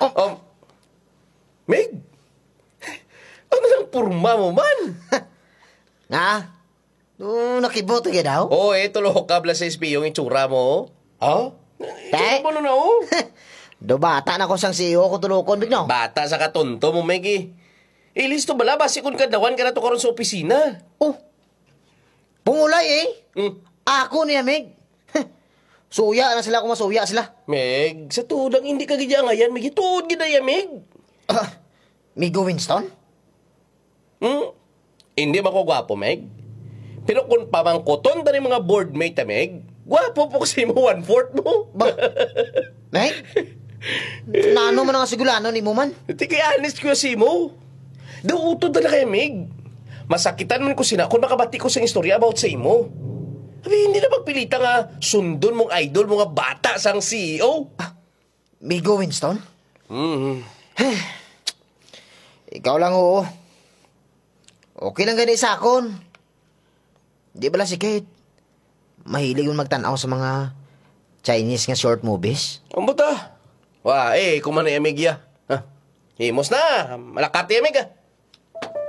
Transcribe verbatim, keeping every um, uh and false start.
Oh. Um, Meg, ano lang purma mo man? Nga? No, nakiboto ka daw? Oo, eh, tulog ka bla sa S P yung itsura mo. Ha? Itsura mo na na, oh. Do bata na ko sang C E O ko tulokon, big no? Bata sa katonto mo, Meg, eh. Eh, listo bala, basi kung kadawan ka na to karon sa opisina. Oh, pungulay eh. Hmm. Ako niya, Meg. Suya na sila kung masuya sila. Meg, sa tudang hindi ka gidya ngayon, Meg, ituod gida ya, Meg. Ah, Migo Winston? Hmm? Hindi ba ko gwapo, Meg? Pero kung pamangkoton na rin mga boardmate, ah, Meg, gwapo po kasi mo one-fourth mo. Ba? Meg? Nano man nga sigulano ni mo man? Tiki honest ko si mo. Dautod na kayo, Meg. Masakitan man ko sina kung makabati ko sa istorya about sa imo. Abi, hindi na magpilita nga sundon mong idol, mga bata sang C E O. Migo Winston? Mm. Ikaw lang oo. Okay lang gani sa akon. Di ba lang si Kate? Mahilig yung magtanaw sa mga Chinese nga short movies. Ang buta. Wah, eh, kumanay amig ya. Ha? Himos na. Malakati amig ah.